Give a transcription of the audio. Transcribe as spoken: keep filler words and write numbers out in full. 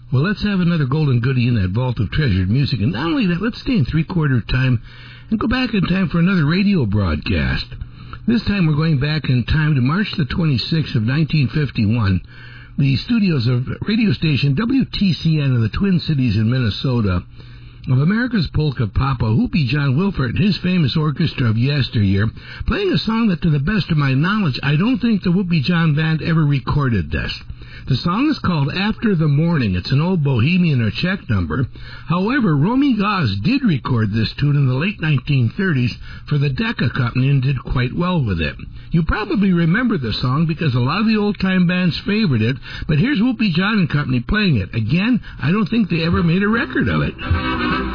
Well, let's have another golden goodie in that vault of treasured music. And not only that, let's stay in three-quarter time and go back in time for another radio broadcast. This time we're going back in time to March the twenty-sixth of nineteen fifty-one. The studios of radio station W T C N in the Twin Cities in Minnesota of America's Polka Papa, Whoopie John Wilford and his famous orchestra of yesteryear, playing a song that, to the best of my knowledge, I don't think the Whoopie John Band ever recorded this. The song is called After the Morning. It's an old Bohemian or Czech number. However, Romy Gaz did record this tune in the late nineteen thirties for the Decca Company and did quite well with it. You probably remember the song because a lot of the old-time bands favored it, but here's Whoopie John and Company playing it. Again, I don't think they ever made a record of it.